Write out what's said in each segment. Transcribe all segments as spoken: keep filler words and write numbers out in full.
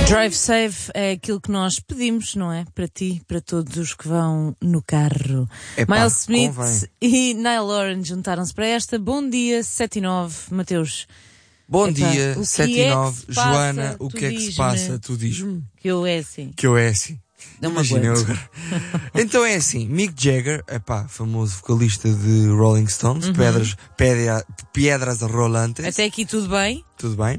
Drive Safe é aquilo que nós pedimos, não é? Para ti, para todos os que vão no carro. Epá, Miles Smith convém. e Niall Horan juntaram-se para esta. Bom dia, sete e nove. Mateus. Bom Epá, dia, o que sete é e que nove. se passa? Joana, o Tu que é que se diz-me. passa? Tu diz-me. Que eu é assim. Que eu é assim. Não me Imagina eu aguento. agora. Então é assim, Mick Jagger, epá, famoso vocalista de Rolling Stones, Uhum. pedras, pedra, Piedras Rolantes, Até aqui tudo bem? tudo bem.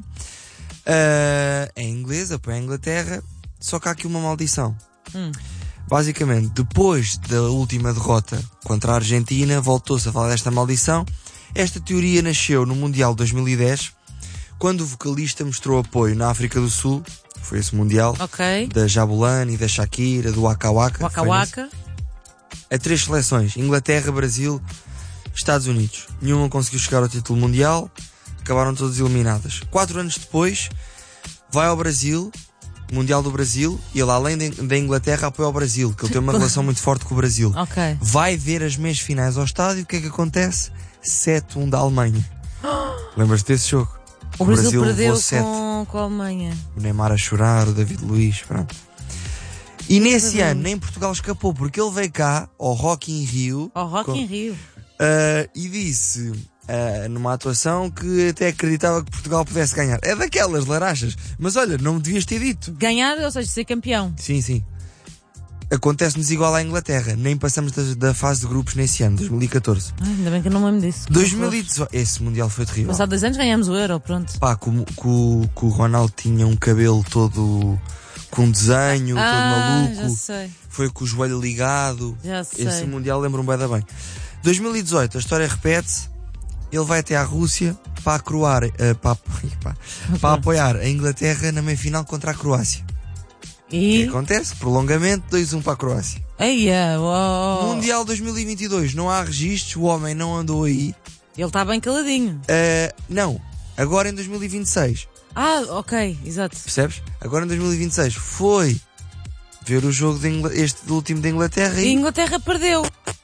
Ah, é inglês, apoia a Inglaterra, só que há aqui uma maldição. Hum. Basicamente, depois da última derrota contra a Argentina, voltou-se a falar desta maldição. Esta teoria nasceu no Mundial dois mil e dez, quando o vocalista mostrou apoio na África do Sul, foi esse Mundial, Ok. da Jabulani, da Shakira, do Waka Waka, Waka foi nesse, Waka. a três seleções, Inglaterra, Brasil, Estados Unidos. Nenhuma conseguiu chegar ao título mundial, acabaram todas eliminadas. Quatro anos depois, vai ao Brasil, Mundial do Brasil, e ele, além de- da Inglaterra, apoia o Brasil, que ele tem uma relação muito forte com o Brasil. Ok. Vai ver as meias finais ao estádio, o que é que acontece? sete a um da Alemanha. Lembras-te desse jogo? O Brasil, levou perdeu sete. com, com a Alemanha. O Neymar a chorar, o David Luiz, pronto. E nesse Brasil. ano nem Portugal escapou, porque ele veio cá ao Rock in Rio Ao Rock com- in Rio. ah, e disse ah, numa atuação que até acreditava que Portugal pudesse ganhar. É daquelas larachas, mas olha, não me devias ter dito. Ganhar, ou seja, ser campeão. Sim, sim. Acontece-nos igual à Inglaterra, nem passamos da, da fase de grupos nesse ano, dois mil e catorze. Ai, ainda bem que eu não me lembro disso. dois mil e dezoito, esse Mundial foi terrível. Passados dois anos ganhamos o Euro, pronto. Pá, que o, que o- que o Ronaldo tinha um cabelo todo com um desenho, ah, todo já maluco. sei, Foi com o joelho ligado. já sei. Esse Mundial lembra-me bem, bem. dois mil e dezoito, a história repete-se. Ele vai até à Rússia para, croar, eh, para, para, para apoiar a Inglaterra na meia-final contra a Croácia. O que E... acontece? Prolongamento, dois a um para a Croácia. Eia, oh. Mundial dois mil e vinte e dois, não há registros, o homem não andou aí. Ele está bem caladinho. Eh, não, agora em dois mil e vinte e seis. Ah, ok, exato. Percebes? Agora em dois mil e vinte e seis foi ver o jogo de Ingl... este do último da Inglaterra E a e Inglaterra perdeu.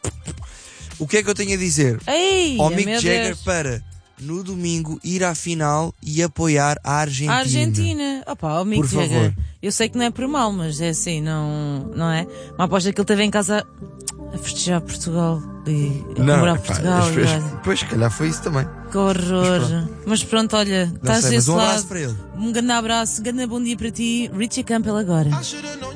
o que é que eu tenho a dizer? Ei, Ao Mick meu Jagger Deus. para no domingo ir à final e apoiar a Argentina. A Argentina. Opa, o Mick Por Jagger. favor. Eu sei que não é por mal, mas é assim, não, não é? Uma aposta que ele teve em casa a festejar Portugal e a comemorar pá, Portugal. depois, e olha, depois, se calhar foi isso também. que horror. Mas pronto, olha, Não estás sei, mas desse um abraço lado. para ele. Um grande abraço, um grande bom dia para ti. Richie Campbell agora.